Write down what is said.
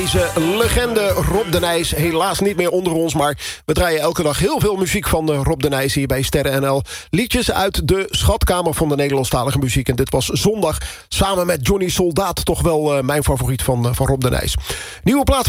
Deze legende Rob de Nijs, helaas niet meer onder ons... maar we draaien elke dag heel veel muziek van Rob de Nijs hier bij Sterren NL. Liedjes uit de schatkamer van de Nederlandstalige muziek. En dit was zondag samen met Johnny Soldaat... toch wel mijn favoriet van Rob de Nijs. Nieuwe plaat